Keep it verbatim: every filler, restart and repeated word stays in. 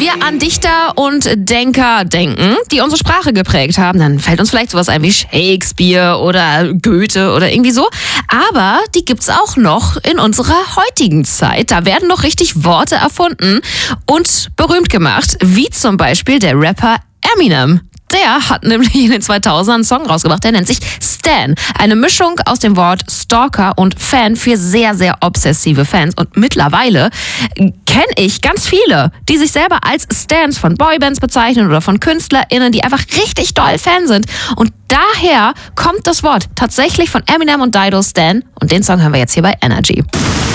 wir an Dichter und Denker denken, die unsere Sprache geprägt haben, dann fällt uns vielleicht sowas ein wie Shakespeare oder Goethe oder irgendwie so. Aber die gibt's auch noch in unserer heutigen Zeit. Da werden noch richtig Worte erfunden und berühmt gemacht, wie zum Beispiel der Rapper Eminem. Der hat nämlich in den zweitausendern einen Song rausgebracht, der nennt sich Stan. Eine Mischung aus dem Wort Stalker und Fan für sehr, sehr obsessive Fans. Und mittlerweile kenne ich ganz viele, die sich selber als Stans von Boybands bezeichnen oder von KünstlerInnen, die einfach richtig doll Fan sind. Und daher kommt das Wort tatsächlich von Eminem und Dido, Stan. Und den Song hören wir jetzt hier bei Energy.